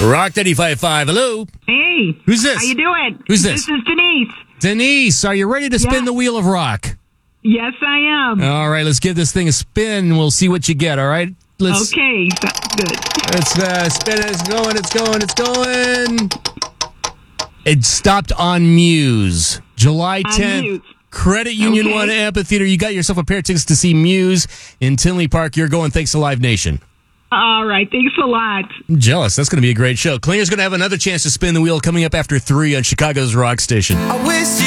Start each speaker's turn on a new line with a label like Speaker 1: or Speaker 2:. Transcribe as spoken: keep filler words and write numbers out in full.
Speaker 1: Rock ninety-five point five. Hello.
Speaker 2: Hey.
Speaker 1: Who's this?
Speaker 2: How you doing?
Speaker 1: Who's this?
Speaker 2: This is Denise.
Speaker 1: Denise, are you ready to spin
Speaker 2: Yeah.
Speaker 1: the wheel of rock?
Speaker 2: Yes, I am.
Speaker 1: All right, let's give this thing a spin. We'll see what you get, all right? Let's,
Speaker 2: Okay, that's good.
Speaker 1: Let's uh, spin it. It's going, it's going, it's going. It stopped on Muse. July tenth.
Speaker 2: Muse.
Speaker 1: Credit Union
Speaker 2: Okay.
Speaker 1: One Amphitheater. You got yourself a pair of tickets to see Muse in Tinley Park. You're going thanks to Live Nation.
Speaker 2: All right, thanks a lot.
Speaker 1: I'm jealous. That's going to be a great show. Klinger's going to have another chance to spin the wheel coming up after three on Chicago's Rock Station.
Speaker 3: I wish